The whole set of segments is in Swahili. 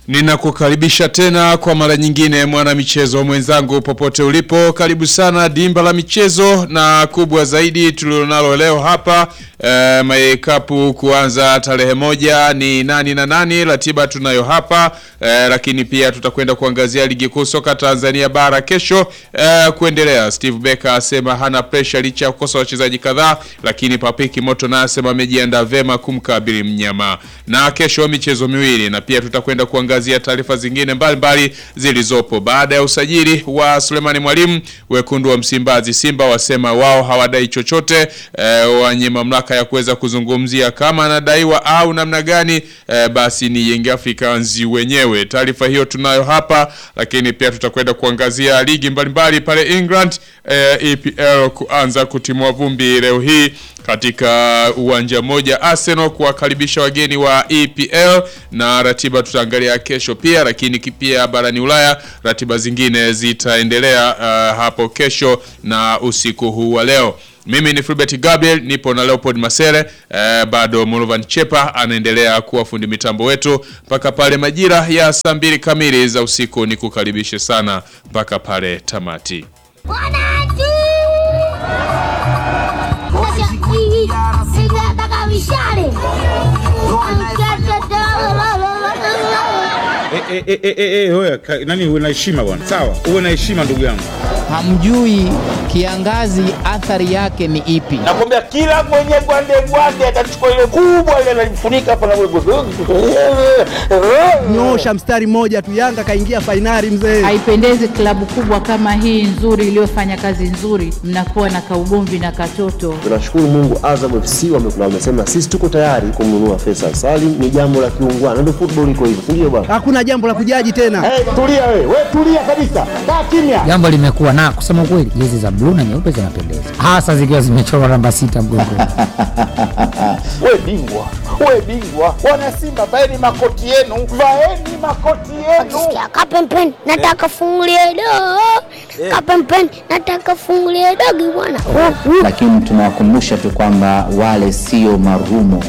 Ninakukaribisha tena kwa mara nyingine mwana michezo mwenzangu popote ulipo. Karibu sana dimba la michezo, na kubwa zaidi tulilonalo leo hapa maikapu kuanza tarehe 1 ni nani na nani, ratiba tunayo hapa. Lakini pia tutakwenda kuangazia ligi kuu soka Tanzania bara kesho kuendelea. Steve Becker asema hana pressure licha ya kukosa wachezaji kadhaa, lakini Papiki Moto na asema amejiandaa vema kumkabili mnyama. Na kesho michezo miwili, na pia tutakwenda kuangazia taarifa zingine mbalimbali zilizopo. Baada ya usajili wa Sulemani Mwalimu, wekundu wa Msimbazi Simba wasema wao hawadai chochote, wenye mamlaka ya kuweza kuzungumzia kama anadaiwa au namna gani basi ni Young Africans wenyewe. Taarifa hiyo tunayo hapa, lakini pia tutakwenda kuangazia ligi mbalimbali pale England. EPL kuanza kutimua vumbi leo hii katika uwanja moja, Arsenal kuwakaribisha wageni wa EPL, na ratiba tutaangalia kesho pia. Lakini pia barani Ulaya ratiba zingine zitaendelea hapo kesho na usiku huu wa leo. Mimi ni Filbert Gabriel, nipo na Leopold Masere, bado Molovan Chepa anaendelea kuwa fundi mitambo wetu mpaka pale majira ya saa 2 kamili za usiku. Nikukaribishe sana mpaka pale tamati. Hoya, nani uwe na heshima bwana? Sawa, uwe na heshima ndugu yangu. Hamjui kiangazi athari yake ni ipi? Nakwambia kila mwenye gwande atachukua ile kubwa ile anajifunika hapa na nyosha mstari mmoja tu, Yanga kaingia finali mzee. Haipendezi klabu kubwa kama hii nzuri iliyofanya kazi nzuri mnakuwa na kaugomvi na katoto. Tunashukuru Mungu, Azam FC wamesema sisi tuko tayari kumnunua Faisal Salim. Ni jambo la kiungwana, ndio football iko hivyo, ndio bwana. Hakuna jambo la kujaji tena. Tulia wewe tulia kabisa. Kaa kimya. Jambo limekuwa na kusema kweli, jezi za blue na nyeupe zinapendeza, hasa zikiwa zimechorwa namba 6 mgongoni. Wewe bingwa. Wana Simba, vaeni makoti yenu. Kapempen, nataka fungulie dogo. Kapempen, nataka fungulie dogo bwana. Lakini tunawakumbusha tu kwamba wale sio marumo.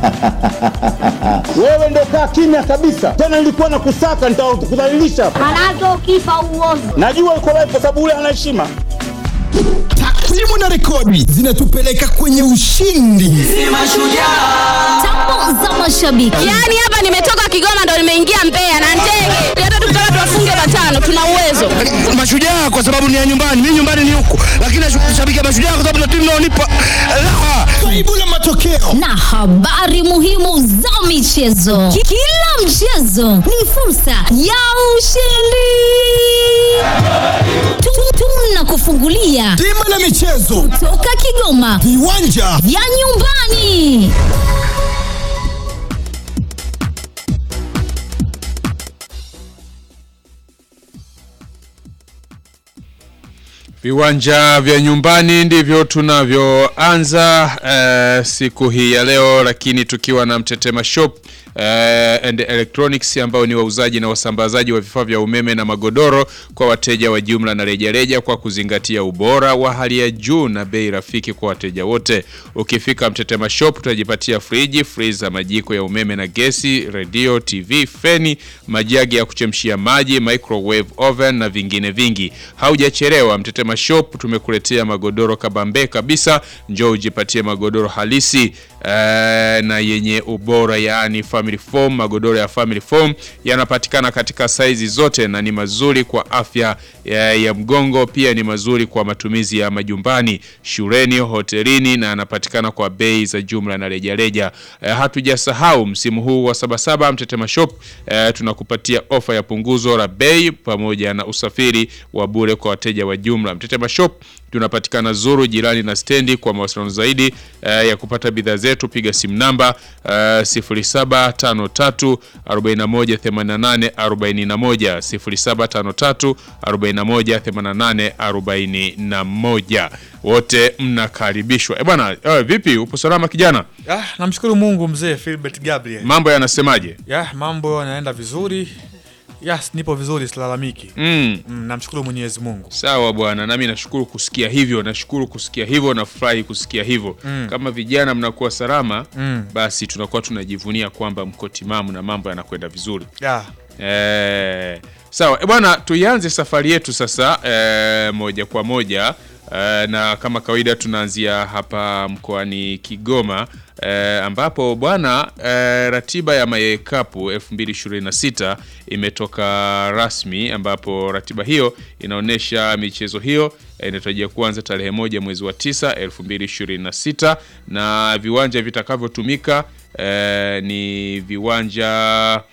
Wewe ndio kaa kimya kabisa. Tena nilikuwa nakusaka, nitakudhalilisha. Manazo kifa uozi. Najua uko live kwa sababu ule ana heshima. Takwimu na rekodi zinatupeleka kwenye ushindi. Si mashujaa. Tambo za mashabiki. Yaani hapa nimetoka Kigoma ndo nimeingia Mbeya na ndege. Hata tukitaka tuwafunge 5 tuna uwezo. Mashujaa kwa sababu ni ya nyumbani. Mimi nyumbani ni huko. Lakini nashabiki mashujaa kwa sababu na timu inaonipa raha. Kaibu la matokeo na habari muhimu za michezo. Kila mchezo ni fursa ya ushindi. Tunakufungulia Dimba la michezo kutoka Kigoma, viwanja vya nyumbani. Viwanja vya nyumbani ndivyo tunavyoanza siku hii ya leo, lakini tukiwa na Mtetema Shop and Electronics ambao ni wauzaji na wasambazaji wa vifaa vya umeme na magodoro kwa wateja wa jumla na rejareja, kwa kuzingatia ubora wa hali ya juu na bei rafiki kwa wateja wote. Ukifika Mtetema Shop utajipatia friji, freezer, majiko ya umeme na gesi, radio, TV, feni, majagi ya kuchemshia maji, microwave oven na vingine vingi. Haujachelewa, Mtetema Shop tumekuletea magodoro kabambe kabisa. Njoo ujipatie magodoro halisi na yenye ubora, yani family foam. Magodoro ya family foam yanapatikana katika saizi zote na ni mazuri kwa afya ya mgongo, pia ni mazuri kwa matumizi ya majumbani, shuleni, hotelini, na yanapatikana kwa bei za jumla na rejareja. Hatujasahau msimu huu wa 77 Mtetema Shop tunakupatia ofa ya punguzo la bei pamoja na usafiri wa bure kwa wateja wa jumla. Mtetema Shop tunapatikana Zuru, jirani na stendi. Kwa mawasiliano zaidi ya kupata bidhaa zetu piga simu namba 0753 41 88 41, 0753 41 88 41. Wote mnakaribishwa. Bwana, vipi, upo salama kijana? Namshukuru Mungu mzee Filbert Gabriel. Mambo yanasemaje? Mambo yanaenda vizuri. Yes, nipo vizuri, silalamiki. Namshukuru Mwenyezi Mungu. Sawa bwana, nami nashukuru kusikia hivyo, nafurahi kusikia hivyo. Kama vijana mnakuwa salama, basi tunakuwa tunajivunia kwamba mko timamu na mambo yanakwenda vizuri. Sawa, bwana, tuianze safari yetu sasa moja kwa moja. Na kama kawaida tunaanzia hapa mkoani Kigoma, ambapo bwana, ratiba ya Mayai Cup 2026 imetoka rasmi, ambapo ratiba hiyo inaonesha michezo hiyo inatarajia kuanza tarehe 1 mwezi wa 9 2026, na viwanja vitakavyotumika ni viwanja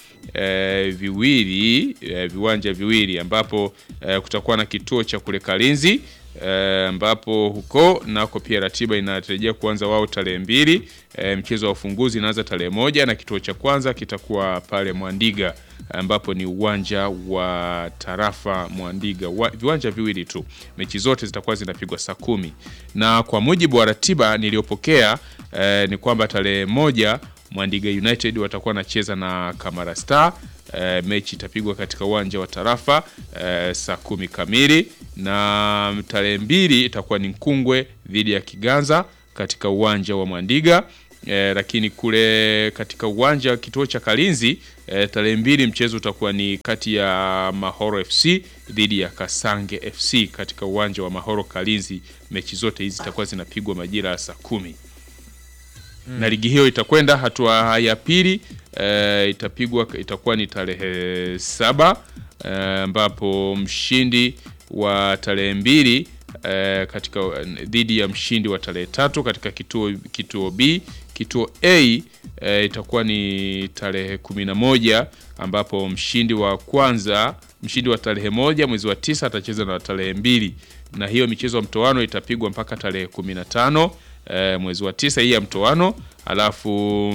viwili ambapo kutakuwa na kituo cha kule Kalinzi, ambapo huko nako pia ratiba inatarajia kuanza wao tarehe 2. Mchezo wa ufunguzi unaanza tarehe 1 na kituo cha kwanza kitakuwa pale Mwandiga, ambapo ni uwanja wa tarafa Mwandiga. Viwanja viwili tu. Mechi zote zitakuwa zinapigwa saa 10. Na kwa mujibu wa ratiba niliyopokea ni kwamba tarehe 1 Mwandiga United watakuwa nacheza na Kamara Star. Mechi itapigwa katika uwanja wa tarafa saa 10 kamili, na tarehe 2 itakuwa ni Nkungwe dhidi ya Kiganza katika uwanja wa Mwandiga. Lakini kule katika uwanja kituo cha Kalinzi tarehe 2 mchezo utakuwa ni kati ya Mahoro FC dhidi ya Kasange FC katika uwanja wa Mahoro Kalinzi. Mechi zote hizi zitakuwa zinapigwa majira ya saa 10. Na ligi hiyo itakwenda hatua ya pili, itakuwa ni tarehe 7, ambapo mshindi wa tarehe 2 katika dhidi ya mshindi wa tarehe 3 katika kituo B. Kituo A itakuwa ni tarehe 11, ambapo mshindi wa tarehe 1 mwezi wa 9 atacheza na tarehe 2, na hiyo michezo ya mtoano itapigwa mpaka tarehe 15 mwezi wa 9 hii ya mtoano. Alafu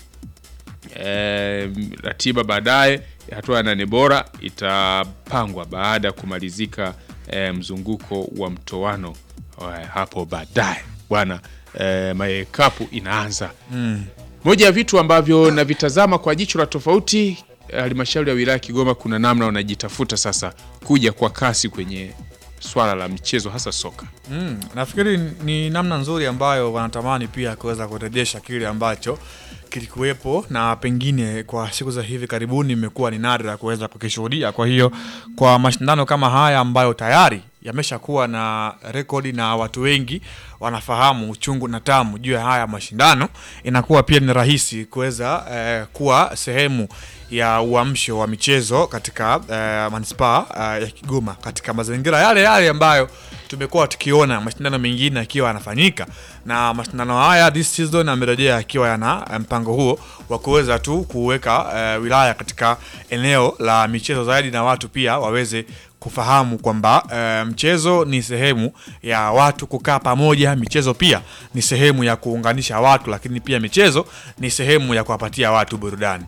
ratiba baadaye hatua ya 8 bora itapangwa baada ya kumalizika mzunguko wa mtoano hapo baadaye. Bwana, Mayai Cup inaanza. Moja ya vitu ambavyo navitazama kwa jicho la tofauti, halmashauri ya wilaya Kigoma kuna namna wanajitafuta sasa kuja kwa kasi kwenye swala la michezo hasa soka. Nafikiri ni namna nzuri ambayo wanatamani pia kuweza kurejesha kile ambacho kilikuwepo na pengine kwa siku za hivi karibuni imekuwa ni nadra kuweza kukishuhudia. Kwa hiyo kwa mashindano kama haya ambayo tayari yameshakuwa na rekodi na watu wengi wanafahamu uchungu na tamu juu ya haya mashindano, inakuwa pia ni rahisi kuweza kuwa sehemu ya uamsho wa michezo katika manispaa ya Kigoma katika mazingira yale ambayo tumekuwa tukiona mashindano mengine yakiwa yanafanyika. Na mashindano haya this season amerejea akiwa yana mpango huo wa kuweza tu kuweka wilaya katika eneo la michezo zaidi, na watu pia waweze kufahamu kwamba mchezo ni sehemu ya watu kukaa pamoja, michezo pia ni sehemu ya kuunganisha watu, lakini pia michezo ni sehemu ya kuwapatia watu burudani.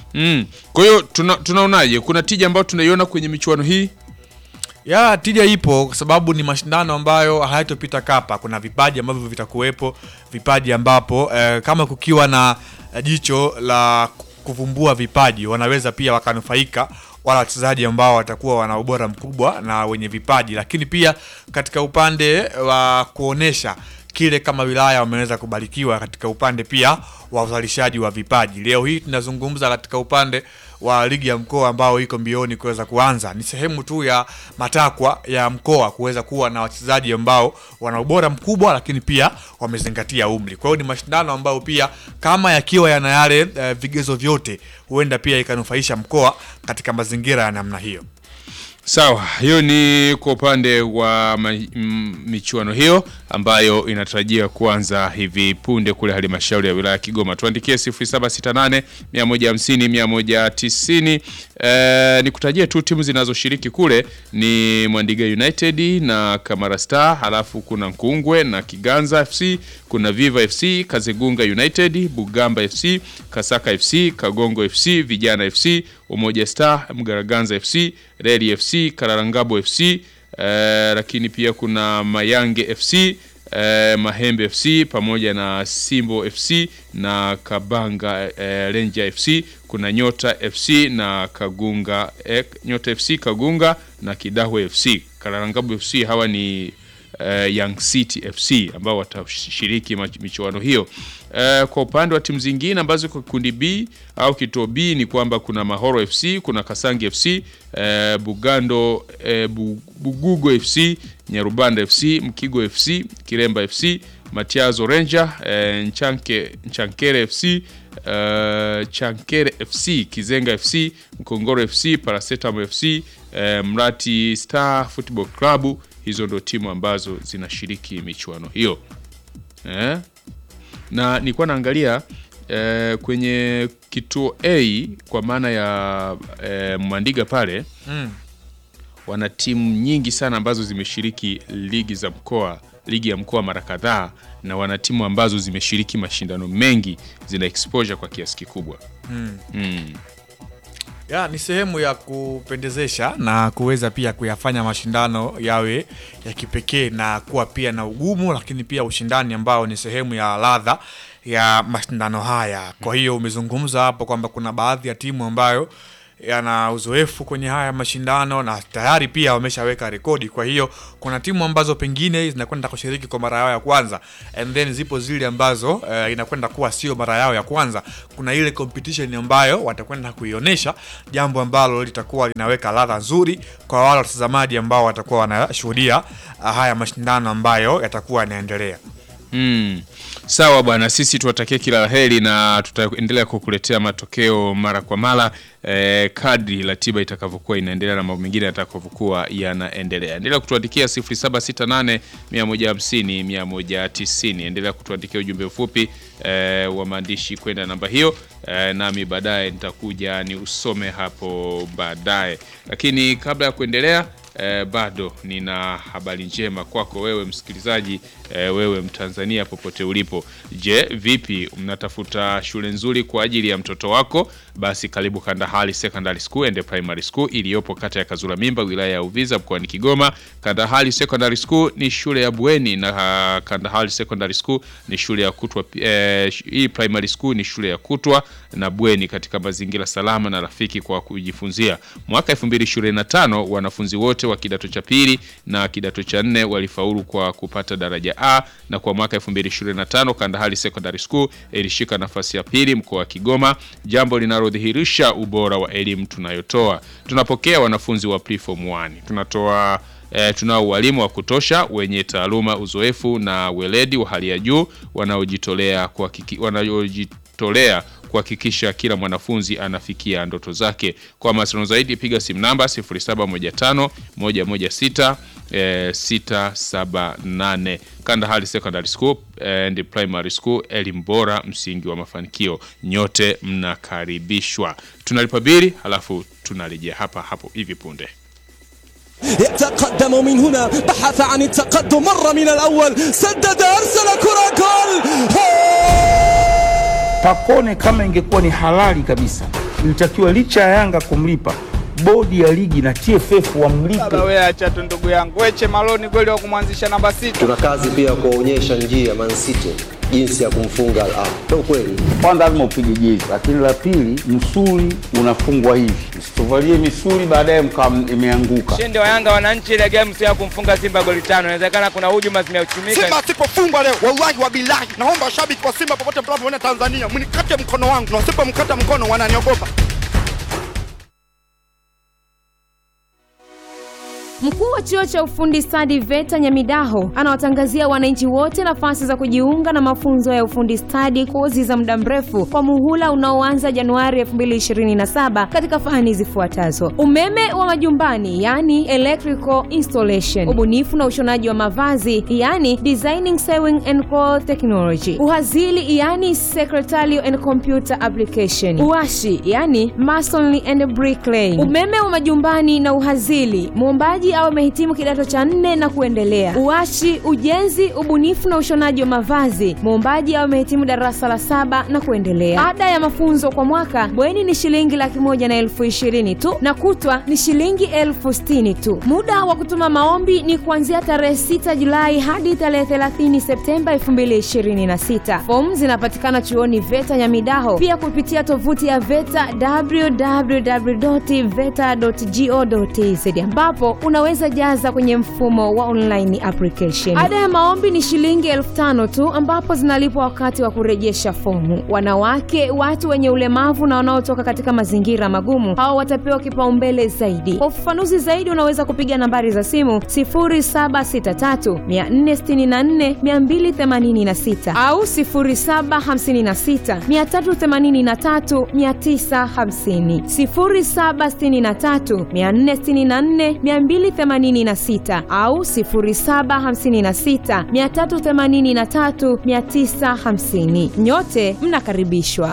Kwa hiyo tunaonaje, kuna tija ambayo tunaiona kwenye michuano hii? Ya tija ipo kwa sababu ni mashindano ambayo hayatopita kapa. Kuna vipaji ambavyo vitakuwepo, vipaji ambapo kama kukiwa na jicho la kuvumbua vipaji wanaweza pia wakanufaika wala wachezaji ambao watakuwa wana ubora mkubwa na wenye vipaji. Lakini pia katika upande wa kuonesha kile kama wilaya wameweza kubarikiwa katika upande pia wa uzalishaji wa vipaji. Leo hii tunazungumza katika upande wa ligi ya mkoa ambao iko mbioni kuweza kuanza. Ni sehemu tu ya matakwa ya mkoa kuweza kuwa na wachezaji ambao wana ubora mkubwa, lakini pia wamezingatia umri. Kwa hiyo ni mashindano ambao pia kama yakiwa yana yale vigezo vyote, huenda pia ikanufaisha mkoa katika mazingira ya namna hiyo. Sawa, hiyo ni kwa upande wa michuano hiyo ambayo inatarajia kuanza hivi punde kule halmashauri ya wilaya Kigoma. Tuandikie 0768 150 190. Nikutajie tu timu zinazoshiriki kule ni Mwandiga United na Kamara Star, halafu kuna Nkungwe na Kiganza FC, kuna Viva FC, Kazegunga United, Bugamba FC, Kasaka FC, Kagongo FC, Vijana FC, Umoja Star, Mgaraganza FC, Reli FC, Kararangabo FC, lakini pia kuna Mayange FC, Mahembe FC pamoja na Simbo FC na Kabanga Ranger FC, kuna Nyota FC na Kagunga Nyota FC Kagunga na Kidahwe FC. Kararangabo FC hawa ni Young City FC ambao watashiriki michuano hiyo. Kwa upande wa timu zingine ambazo kwa kundi B au kituo B ni kwamba kuna Mahoro FC, kuna Kasangi FC, Bugugo FC, Nyarubanda FC, Mkigo FC, Kiremba FC, Matiazo Ranger, Chankere FC, Chankere FC, Kizenga FC, Mkongoro FC, Paracetamol FC, Mrati Star Football Club. Hizo ndo timu ambazo zinashiriki michuano hiyo. Na nilikuwa naangalia kwenye kituo A kwa maana ya Mwandiga pale wana timu nyingi sana ambazo zimeshiriki ligi ya mkoa mara kadhaa, na wana timu ambazo zimeshiriki mashindano mengi, zina exposure kwa kiasi kikubwa. Ya, ni sehemu ya kupendezesha na kuweza pia kuyafanya mashindano yawe ya kipekee na kuwa pia na ugumu, lakini pia ushindani ambao ni sehemu ya ladha ya mashindano haya. Kwa hiyo umezungumza hapo kwamba kuna baadhi ya timu ambayo yana uzoefu kwenye haya mashindano na tayari pia wameshaweka rekodi. Kwa hiyo kuna timu ambazo pengine zinakwenda kushiriki kwa mara yao ya kwanza, and then zipo zile ambazo inakwenda kuwa sio mara yao ya kwanza. Kuna ile competition ambayo watakwenda kuionyesha, jambo ambalo litakuwa linaweka ladha nzuri kwa wale watazamaji ambao watakuwa wanashuhudia haya mashindano ambayo yatakuwa yanaendelea. Sawa bwana, sisi tuwatakie kila laheri na tutaendelea kukuletea matokeo mara kwa mara kadri ratiba itakavyokuwa inaendelea na mambo mengine yatakavyokuwa yanaendelea. Endelea kutuandikia 0768 150 190. Endelea kutuandikia ujumbe mfupi wa maandishi kwenda namba hiyo, nami baadaye nitakuja ni usome hapo baadaye. Lakini kabla ya kuendelea, bado nina habari njema kwako wewe msikilizaji, wewe Mtanzania popote ulipo. Je, vipi mnatafuta shule nzuri kwa ajili ya mtoto wako? Basi karibu Kandahari Secondary School and Primary School iliyopo kata ya Kazura Mimba, wilaya ya Uvinza, mkoani Kigoma. Kandahari Secondary School ni shule ya bweni na Kandahari Secondary School ni shule ya kutwa. Hii Primary School ni shule ya kutwa na bweni katika mazingira salama na rafiki kwa kujifunzia. Mwaka 2025 wanafunzi wote wa kidato cha pili na kidato cha 4 walifaulu kwa kupata daraja A, na kwa mwaka 2025 Kandahari Secondary School ilishika nafasi ya pili mkoa wa Kigoma, jambo linalodhihirisha ubora wa elimu tunayotoa. Tunapokea wanafunzi wa Preform 1. Tunao walimu wa kutosha wenye taaluma, uzoefu na weledi wa hali ya juu wanaojitolea kuhakikisha kila mwanafunzi anafikia ndoto zake. Kwa mawasiliano zaidi piga simu namba 0715 116 678. Kandahari Secondary School and Primary School, elimu bora, msingi wa mafanikio. Nyote mnakaribishwa. Tunalipa bili halafu tunarejea hapo hivi punde. يتقدم من هنا، بحث عن التقدم، مر من الأول، سدد، أرسل كرة، جول. Pacone kama ingekuwa ni halali kabisa, ilitakiwa licha ya Yanga kumlipa, bodi ya ligi na TFF wamlipe. Wewe acha tu ndugu yangu, weche Maloni kweli wa kumwanzisha namba 6. Tuna kazi pia kuonyesha njia Man City jinsi ya kumfunga Al Ahly. Ndio kweli. Kwanza lazima upige jezi, lakini la pili msuli unafungwa hivi. Usitovalie misuli baadaye imeanguka. Shinde wa Yanga wananchi ile game sio ya kumfunga Simba goli 5. Inawezekana kuna hujuma zimeuchumika. Simba sipofungwa leo, wallahi wa billahi, naomba washabiki wa Simba popote mnapoona Tanzania, mnikate mkono wangu, na usipomkata mkono wananiogopa. Mkuu wa chuo cha ufundi stadi VETA Nyamidaho anawatangazia wananchi wote nafasi za kujiunga na mafunzo ya ufundi stadi, kozi za muda mrefu kwa muhula unaoanza Januari 2027 katika fani zifuatazo: umeme wa majumbani yani electrical installation, ubunifu na ushonaji wa mavazi yani designing sewing and cloth technology, uhazili yani secretarial and computer application, uashi yani masonry and bricklaying. Umeme wa majumbani na uhazili, muombaji au amehitimu kidato cha 4 na kuendelea. Uashi, ujenzi, ubunifu na ushonaji wa mavazi, muombaji au amehitimu darasa la 7 na kuendelea. Ada ya mafunzo kwa mwaka bweni ni shilingi 120,000 tu na kutwa ni shilingi 60,000 tu. Muda wa kutuma maombi ni kuanzia tarehe 6 Julai hadi tarehe 30 Septemba 2026. Fomu zinapatikana chuoni VETA Nyamidaho, pia kupitia tovuti ya VETA www.veta.go.tz ambapo una unaweza jaza kwenye mfumo wa online application. Ada ya maombi ni shilingi 5,000 tu ambapo zinalipwa wakati wa kurejesha fomu. Wanawake, watu wenye ulemavu na wanaotoka katika mazingira magumu, hao watapewa kipaumbele zaidi. Kwa ufafanuzi zaidi unaweza kupiga nambari za simu 0763 464 286 au 0756 383 950, 0763 464 286 au 0756 383 950. Nyote mnakaribishwa.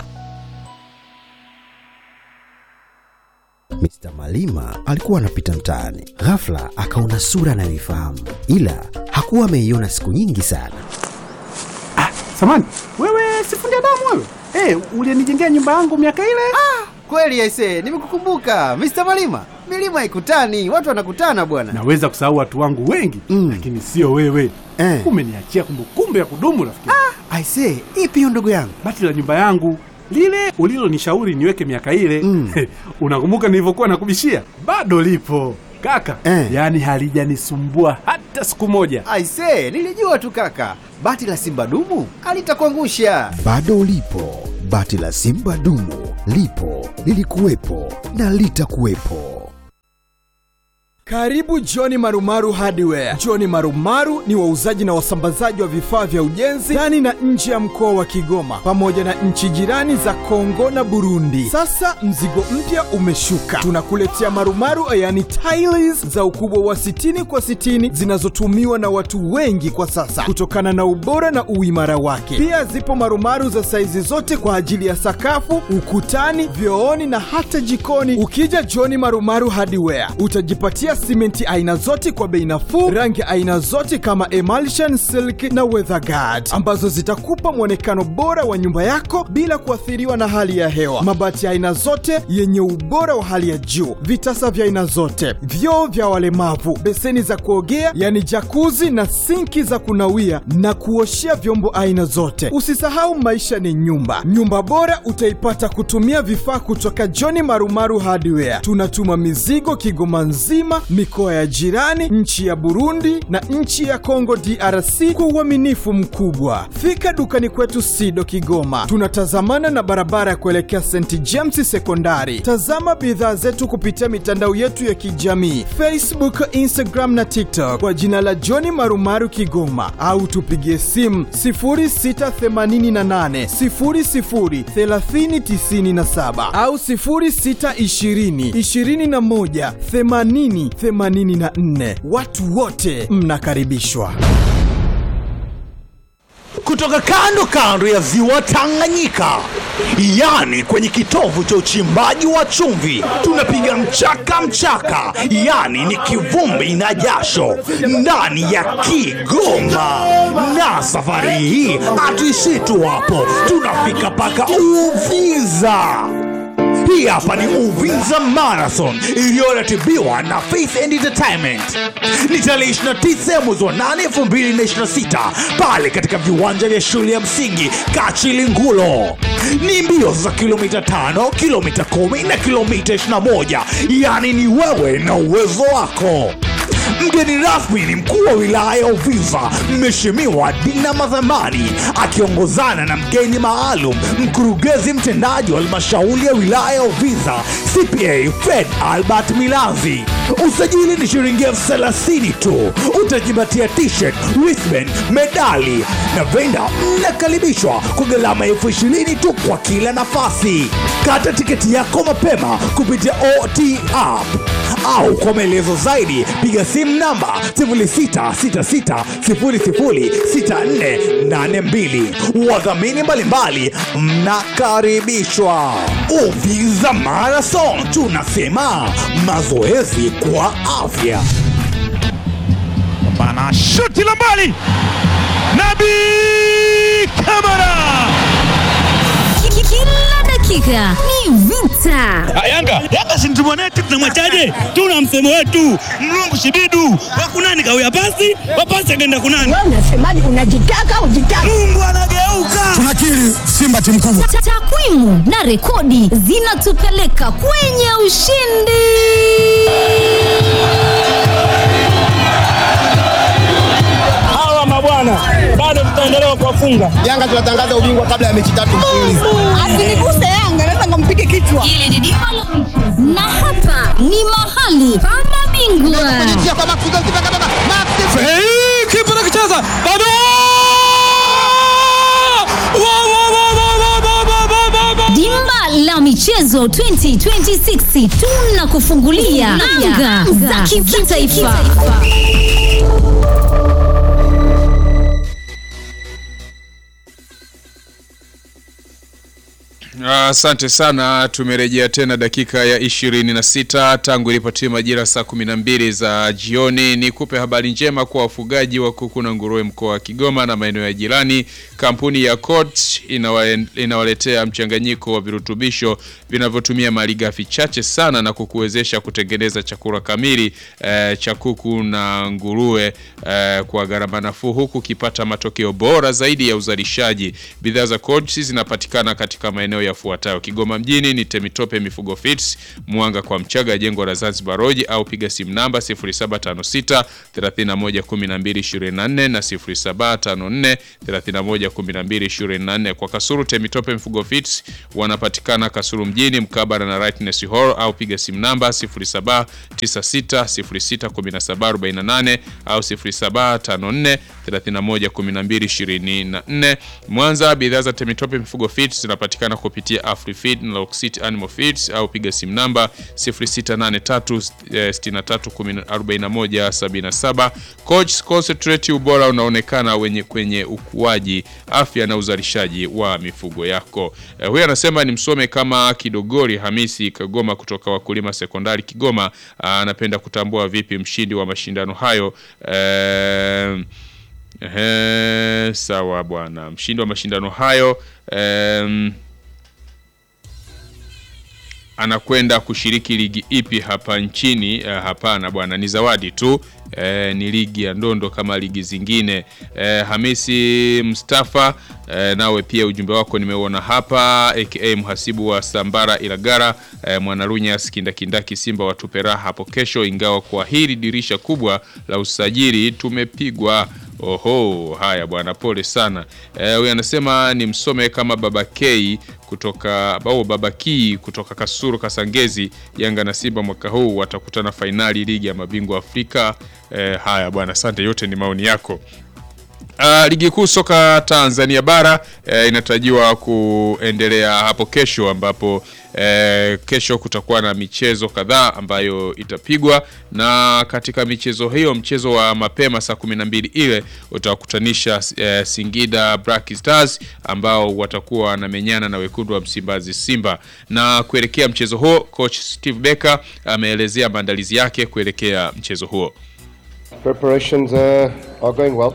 Mr. Malima alikuwa anapita mtaani. Ghafla akaona sura anayoifahamu, ila hakuwa ameiona siku nyingi sana. Samani, wewe sifundi damu wewe? Ulinijengea nyumba yangu miaka ile? Kweli aisee, nimekukumbuka Mr. Malima. Milima ikutani, watu wanakutana bwana. Naweza kusahau watu wangu wengi, lakini sio wewe. Umeniachia kumbukumbu ya kudumu rafiki. Aisee, ipi hiyo ndugu yangu? Bati la nyumba yangu lile ulilonishauri niweke miaka ile. Unakumbuka nilivyokuwa nakubishia? Bado lipo kaka. Yaani halijanisumbua hata siku moja. Aisee, nilijua tu kaka. Bati la Simba dumu alitakuangusha. Bado lipo. Bati la Simba dumu lipo, lilikuwepo na litakuwepo. Karibu John Marumaru Hardware. John Marumaru ni wauzaji na wasambazaji wa vifaa vya ujenzi ndani na nje ya mkoa wa Kigoma pamoja na nchi jirani za Kongo na Burundi. Sasa mzigo mpya umeshuka. Tunakuletea marumaru, yani tiles za ukubwa wa 60 kwa 60 zinazotumiwa na watu wengi kwa sasa kutokana na ubora na uimara wake. Pia zipo marumaru za saizi zote kwa ajili ya sakafu, ukutani, vyooni na hata jikoni. Ukija John Marumaru Hardware utajipatia simenti aina zote kwa bei nafuu, rangi aina zote kama emulsion, silk na weatherguard ambazo zitakupa mwonekano bora wa nyumba yako bila kuathiriwa na hali ya hewa. Mabati aina zote yenye ubora wa hali ya juu, vitasa vya aina zote, vyoo vya walemavu, beseni za kuogea yani jacuzzi na sinki za kunawia na kuoshea vyombo aina zote. Usisahau maisha ni nyumba. Nyumba bora utaipata kutumia vifaa kutoka John Marumaru Hardware. Tunatuma mizigo Kigoma nzima, mikoa ya jirani, nchi ya Burundi na nchi ya Kongo DRC kwa uaminifu mkubwa. Fika dukani kwetu Sido Kigoma. Tunatazamana na barabara ya kuelekea St. James Sekondari. Tazama bidhaa zetu kupitia mitandao yetu ya kijamii, Facebook, Instagram na TikTok kwa jina la John Marumaru Kigoma, au tupigie simu 0688 00 3097 au 0620 21 80 84. Watu wote mnakaribishwa. Kutoka kando ya ziwa Tanganyika, yani kwenye kitovu cha uchimbaji wa chumvi, tunapiga mchaka, yani ni kivumbi na jasho ndani ya Kigoma. Na safari hii hatuishi tu hapo, tunafika paka Uvinza. Hii hapa ni Uvinza Marathon iliyoratibiwa na Faith and Entertainment. Ni tarehe 29 mwezi wa 8 2026 pale katika viwanja vya shule ya msingi Kachilingulo. Ni mbio za kilomita 5, kilomita 10 na kilomita 21. Yani ni wewe na uwezo wako. Mgeni rasmi ni mkuu wa wilaya ya Uvinza, Mheshimiwa Dina Madhamani, akiongozana na mgeni maalum, mkurugenzi mtendaji wa halmashauri ya wilaya ya Uvinza, CPA Fred Albert Milanzi. Usajili ni shilingi 30,000 tu. Utajipatia t-shirt, wristband, medali na venda. Mnakaribishwa kwa gharama 20,000 tu kwa kila nafasi. Kata tiketi yako mapema kupitia OT app au kwa maelezo zaidi piga simu namba 0666006482. Wadhamini mbalimbali mnakaribishwa. Uvinza Marathon, tunasema mazoezi kwa afya. Bana shuti la mbali, Nabi Kamara. Kila dakika ni vita. Yanga si mtu mwanetu, tunamwachaje? Tuna msemo wetu, mlungu shibidu wakunani kawia pasi, wapasi akaenda kunani. Wewe unasemaje? Unajitaka ujitaka. Mungu anageuka. Tunakiri Simba timu kubwa. Takwimu na rekodi zinatupeleka kwenye ushindi. tutaendelea kuwafunga. Yanga tunatangaza ubingwa kabla ya mechi 3 mfululizo. Asiniguse Yanga, naweza ngampige kichwa. Ile ni Dimba la Michezo. Na hapa ni mahali pa mabingwa. Kipa anakicheza bado. Dimba la Michezo 2026 tunakufungulia anga za kitaifa. Asante sana, tumerejea tena dakika ya 26 tangu ilipotimia majira saa 12 za jioni. Nikupe habari njema kwa wafugaji wa kuku na nguruwe mkoa wa Kigoma na maeneo ya jirani. Kampuni ya Coats inawaletea mchanganyiko wa virutubisho vinavyotumia malighafi chache sana na kukuwezesha kutengeneza chakula kamili cha kuku na nguruwe kwa gharama nafuu, huku kipata matokeo bora zaidi ya uzalishaji. Bidhaa za Coats zinapatikana katika maeneo yafuatayo: Kigoma mjini ni Temitope Mifugo Feeds, Mwanga kwa Mchaga, jengo la Zanzibar Road, au piga simu namba 0756 31 12 24 na 0754 31 12 24. Kwa Kasulu Temitope Mifugo Feeds wanapatikana Kasulu mjini mkabala na Rightness Hall, au piga simu namba 0796 06 17 48 au 0754 31 12 24. Mwanza bidhaa za Temitope Mifugo Feeds zinapatikana kupitia AfriFeed na Locksit Animal Feeds, au piga simu namba 0683634177. Coach Concentrate, ubora unaonekana kwenye ukuaji, afya na uzalishaji wa mifugo yako. Huyu anasema ni msome kama Kidogori Hamisi Kagoma kutoka Wakulima Sekondari Kigoma. Anapenda kutambua vipi mshindi wa mashindano hayo. Sawa bwana, mshindi wa mashindano hayo anakwenda kushiriki ligi ipi hapa nchini? Hapana bwana, ni zawadi tu. Ni ligi ya ndondo kama ligi zingine. Hamisi Mustafa, nawe pia ujumbe wako nimeuona hapa. AKA mhasibu wa Sambara Ilagara, Mwanarunya Kindakindaki Simba watupe raha hapo kesho, ingawa kwa hili dirisha kubwa la usajili tumepigwa. Oho, haya bwana, pole sana. Huyu anasema ni msome kama Baba K kutoka Baba Ki kutoka Kasuru Kasangezi. Yanga na Simba mwaka huu watakutana finali ligi ya mabingwa Afrika. Haya bwana, asante, yote ni maoni yako. Ligi kuu soka Tanzania bara inatarajiwa kuendelea hapo kesho, ambapo kesho kutakuwa na michezo kadhaa ambayo itapigwa, na katika michezo hiyo mchezo wa mapema saa 12 ile utakutanisha Singida Black Stars ambao watakuwa wanamenyana na wekundu wa Msimbazi Simba. Na kuelekea mchezo huo, coach Steve Becker ameelezea maandalizi yake kuelekea mchezo huo. Preparations are going well.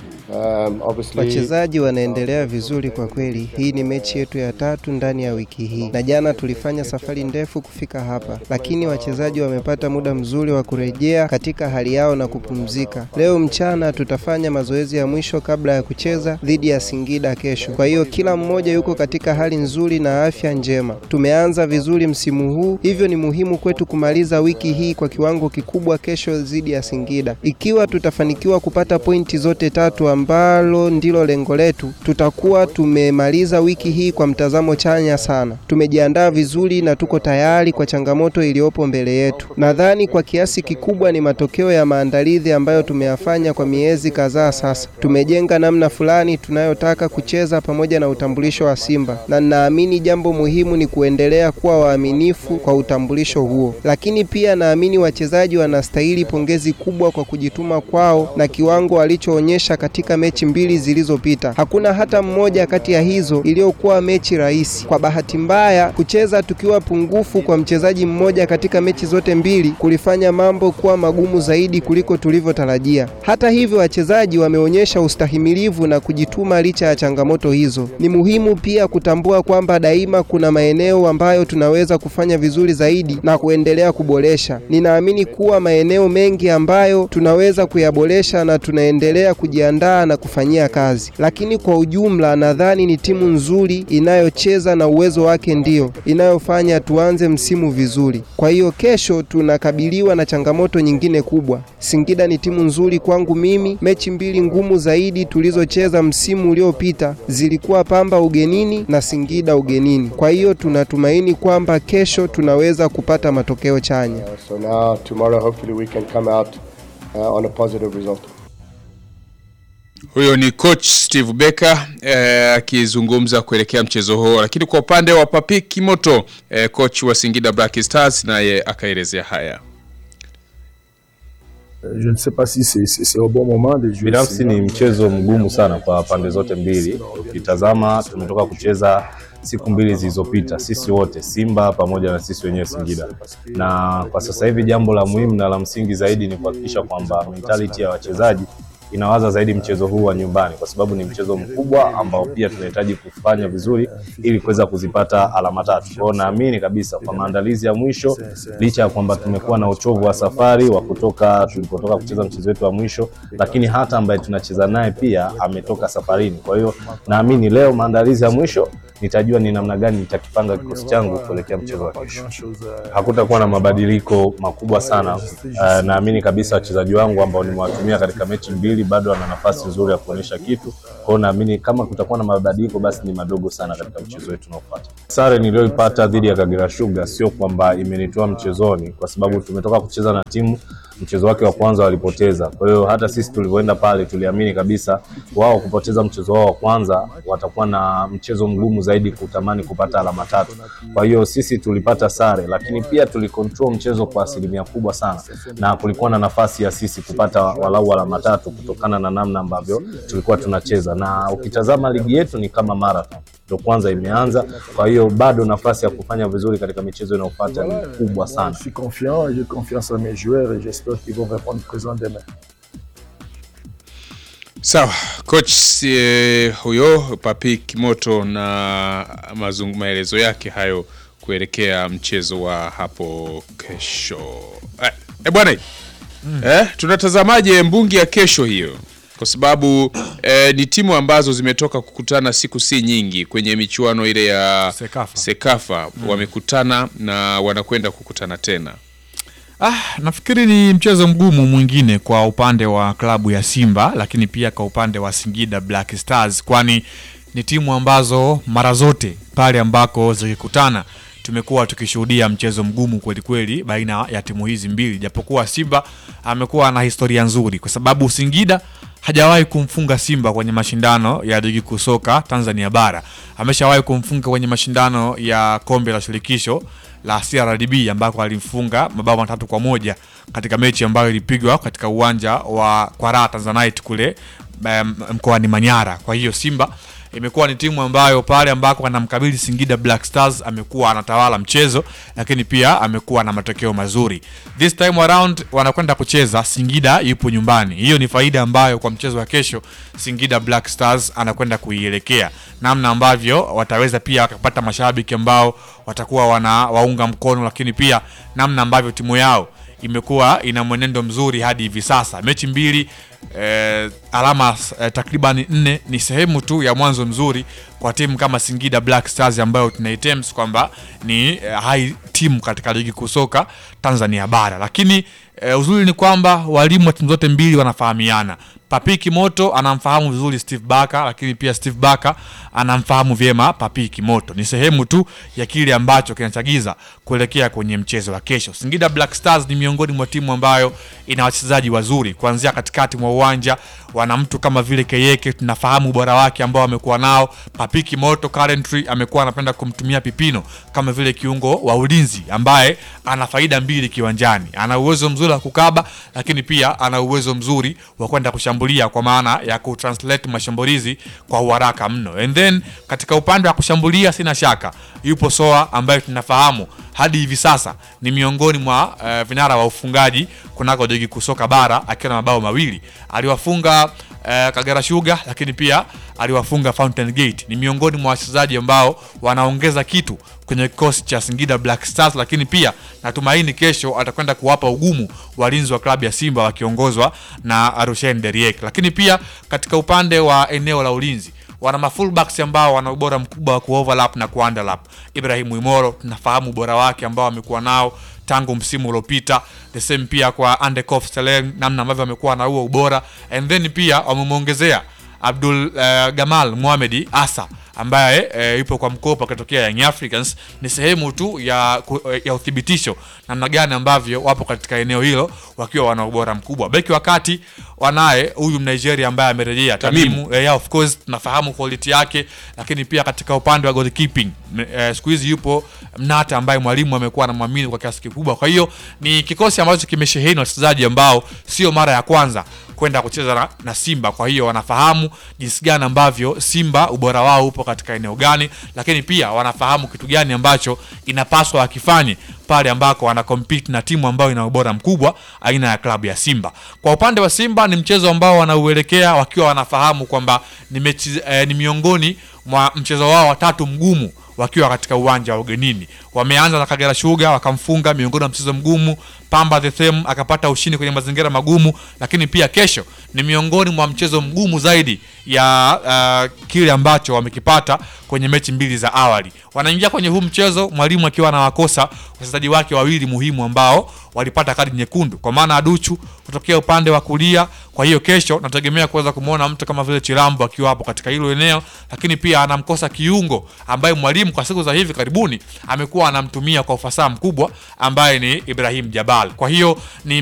Wachezaji wanaendelea vizuri kwa kweli. Hii ni mechi yetu ya 3 ndani ya wiki hii, na jana tulifanya safari ndefu kufika hapa, lakini wachezaji wamepata muda mzuri wa kurejea katika hali yao na kupumzika. Leo mchana tutafanya mazoezi ya mwisho kabla ya kucheza dhidi ya Singida kesho. Kwa hiyo kila mmoja yuko katika hali nzuri na afya njema. Tumeanza vizuri msimu huu, hivyo ni muhimu kwetu kumaliza wiki hii kwa kiwango kikubwa kesho dhidi ya Singida. Ikiwa tutafanikiwa kupata pointi zote 3 ambalo ndilo lengo letu, tutakuwa tumemaliza wiki hii kwa mtazamo chanya sana. Tumejiandaa vizuri na tuko tayari kwa changamoto iliyopo mbele yetu. Nadhani kwa kiasi kikubwa ni matokeo ya maandalizi ambayo tumeyafanya kwa miezi kadhaa sasa. Tumejenga namna fulani tunayotaka kucheza pamoja na utambulisho wa Simba, na naamini jambo muhimu ni kuendelea kuwa waaminifu kwa utambulisho huo. Lakini pia naamini wachezaji wanastahili pongezi kubwa kwa kujituma kwao na kiwango walichoonyesha katika mechi 2 zilizopita. Hakuna hata mmoja kati ya hizo iliyokuwa mechi rahisi. Kwa bahati mbaya, kucheza tukiwa pungufu kwa mchezaji mmoja katika mechi zote 2 kulifanya mambo kuwa magumu zaidi kuliko tulivyotarajia. Hata hivyo, wachezaji wameonyesha ustahimilivu na kujituma licha ya changamoto hizo. Ni muhimu pia kutambua kwamba daima kuna maeneo ambayo tunaweza kufanya vizuri zaidi na kuendelea kuboresha. Ninaamini kuwa maeneo mengi ambayo tunaweza kuyaboresha na tunaendelea kujiandaa kujiandaa na kufanyia kazi, lakini kwa ujumla nadhani ni timu nzuri inayocheza na uwezo wake ndio inayofanya tuanze msimu vizuri. Kwa hiyo kesho tunakabiliwa na changamoto nyingine kubwa. Singida ni timu nzuri kwangu mimi. Mechi mbili ngumu zaidi tulizocheza msimu uliopita zilikuwa Pamba ugenini na Singida ugenini. Kwa hiyo tunatumaini kwamba kesho tunaweza kupata matokeo chanya. So now tomorrow hopefully we can come out on a positive result. Huyo ni coach Steve Becker akizungumza kuelekea mchezo huo, lakini kwa upande wa Papi Kimoto coach wa Singida Black Stars naye akaelezea haya. Je ne sais pas si c'est au bon moment de jouer. Binafsi ni mchezo mgumu sana kwa pande zote mbili. Ukitazama tumetoka kucheza siku mbili zilizopita sisi wote Simba pamoja na sisi wenyewe Singida. Na kwa sasa hivi jambo la muhimu na la msingi zaidi ni kuhakikisha kwamba mentality ya wachezaji inawaza zaidi mchezo huu wa nyumbani, kwa sababu ni mchezo mkubwa ambao pia tunahitaji kufanya vizuri ili kuweza kuzipata alama 3. Kwa naamini kabisa kwa maandalizi ya mwisho, licha ya kwamba tumekuwa na uchovu wa safari wa tulipotoka kucheza mchezo wetu wa mwisho, lakini hata ambaye tunacheza naye pia ametoka safarini. Kwa hiyo naamini leo maandalizi ya mwisho nitajua ni namna gani nitakipanga kikosi changu kuelekea mchezo wa kesho. Hakutakuwa na mabadiliko makubwa sana. Naamini kabisa wachezaji wangu ambao nimewatumia katika mechi mbili bado wana nafasi nzuri ya kuonyesha kitu. Kwa hiyo naamini kama kutakuwa na mabadiliko basi ni madogo sana katika mchezo wetu unaofuata. Sare niliyoipata dhidi ya Kagera Sugar sio kwamba imenitoa mchezoni, kwa sababu tumetoka kucheza na timu mchezo wake wa kwanza walipoteza. Kwa hiyo hata sisi tulivyoenda pale tuliamini kabisa wao kupoteza mchezo wao wa kwanza watakuwa na mchezo mgumu zaidi kutamani kupata alama 3. Kwa hiyo sisi tulipata sare, lakini pia tulikontrol mchezo kwa asilimia kubwa sana, na kulikuwa na nafasi ya sisi kupata walau alama 3 kutokana na namna ambavyo tulikuwa tunacheza. Na ukitazama ligi yetu ni kama marathon, ndio kwanza imeanza. Kwa hiyo bado nafasi ya kufanya vizuri katika michezo inayofuata ni kubwa sana. Je suis confiant et j'ai confiance en mes joueurs et j'espère qu'ils vont répondre présent demain. Sawa, coach huyo Papi Kimoto na maelezo yake hayo kuelekea mchezo wa hapo kesho. Bwana, tunatazamaje mbungi ya kesho hiyo? Kwa sababu ni timu ambazo zimetoka kukutana siku si nyingi kwenye michuano ile ya Sekafa. Wamekutana na wanakwenda kukutana tena. Nafikiri ni mchezo mgumu mwingine kwa upande wa klabu ya Simba, lakini pia kwa upande wa Singida Black Stars, kwani ni timu ambazo mara zote pale ambako zikikutana tumekuwa tukishuhudia mchezo mgumu kweli kweli baina ya timu hizi mbili, japokuwa Simba amekuwa na historia nzuri, kwa sababu Singida hajawahi kumfunga Simba kwenye mashindano ya ligi kuu soka Tanzania bara. Ameshawahi kumfunga kwenye mashindano ya kombe la shirikisho la CRDB ambako alimfunga mabao 3-1 katika mechi ambayo ilipigwa katika uwanja wa Kwara Tanzanite kule mkoani Manyara. Kwa hiyo Simba imekuwa ni timu ambayo pale ambako anamkabili Singida Black Stars amekuwa anatawala mchezo, lakini pia amekuwa na matokeo mazuri. This time around wanakwenda kucheza, Singida yupo nyumbani. Hiyo ni faida ambayo kwa mchezo wa kesho Singida Black Stars anakwenda kuielekea. Namna ambavyo wataweza pia kupata mashabiki ambao watakuwa waunga mkono, lakini pia namna ambavyo timu yao imekuwa ina mwenendo mzuri hadi hivi sasa. Mechi mbili, alama takriban 4 ni sehemu tu ya mwanzo mzuri kwa timu kama Singida Black Stars ambayo tunaitemps kwamba ni high team katika ligi kusoka Tanzania bara. Lakini uzuri ni kwamba walimu wa timu zote mbili wanafahamiana. Papi Kimoto anamfahamu vizuri Steve Baka, lakini pia Steve Baka anamfahamu vyema Papi Kimoto. Ni sehemu tu ya kile ambacho kinachagiza kuelekea kwenye mchezo wa kesho. Singida Black Stars ni miongoni mwa timu ambayo ina wachezaji wazuri kuanzia katikati mwa uwanja. Wana mtu kama vile Keyeke, tunafahamu bora wake ambao amekuwa nao. Papi Kimoto currently amekuwa anapenda kumtumia Pipino kama vile kiungo wa ulinzi ambaye ana faida mbili kiwanjani. Ana uwezo mzuri wa kukaba, lakini pia ana uwezo mzuri wa kwenda kushambulia kwa maana ya kutranslate mashambulizi kwa haraka mno. And then katika upande wa kushambulia sina shaka yupo Soa ambaye tunafahamu hadi hivi sasa ni miongoni mwa vinara wa ufungaji kunako ligi kusoka bara akiwa na mabao 2. Aliwafunga Kagera Sugar, lakini pia aliwafunga Fountain Gate. Ni miongoni mwa wachezaji ambao wanaongeza kitu kwenye kikosi cha Singida Black Stars, lakini pia natumaini kesho atakwenda kuwapa ugumu walinzi wa klabu ya Simba wakiongozwa na Rushen Deriek. Lakini pia katika upande wa eneo la ulinzi wana mafullbacks ambao wana ubora mkubwa wa kuoverlap na kuunderlap. Ibrahim Imoro tunafahamu ubora wake ambao amekuwa nao tangu msimu uliopita. The same pia kwa Andekof Seleng, namna ambavyo amekuwa na huo ubora. And then pia wamemuongezea Abdul Gamal Mohamed Asa ambaye yupo kwa mkopo kutokea Young Africans. Ni sehemu tu ya uthibitisho namna gani ambavyo wapo katika eneo hilo wakiwa wana ubora mkubwa. Beki wakati wanaye huyu Nigeria ambaye amerejea Tamimu. Of course tunafahamu quality yake, lakini pia katika upande wa goalkeeping siku hizi yupo Mnata ambaye mwalimu amekuwa anamwamini kwa kiasi kikubwa. Kwa hiyo ni kikosi ambacho kimesheheni wachezaji ambao sio mara ya kwanza kwenda kucheza na Simba. Kwa hiyo wanafahamu jinsi gani ambavyo Simba ubora wao upo katika eneo gani, lakini pia wanafahamu kitu gani ambacho inapaswa wakifanye pale ambako wana compete na timu ambayo ina ubora mkubwa aina ya klabu ya Simba. Kwa upande wa Simba ni mchezo ambao wanauelekea wakiwa wanafahamu kwamba ni miongoni mwa mchezo wao watatu mgumu wakiwa katika uwanja wa ugenini. Wameanza na Kagera Sugar wakamfunga miongoni mwa mchezo mgumu. Pamba the Them akapata ushindi kwenye mazingira magumu, lakini pia kesho ni miongoni mwa mchezo mgumu zaidi ya kile ambacho wamekipata kwenye mechi mbili za awali. Wanaingia kwenye huu mchezo mwalimu akiwa anawakosa wachezaji wake wawili muhimu ambao walipata kadi nyekundu, kwa maana Aduchu kutokea upande wa kulia. Kwa hiyo kesho nategemea kuweza kumuona mtu kama vile Chilambo akiwa hapo katika hilo eneo, lakini pia anamkosa kiungo ambaye mwalimu kwa siku za hivi karibuni amekuwa anamtumia kwa ufasaha mkubwa ambaye ni Ibrahim Jabal. Kwa hiyo ni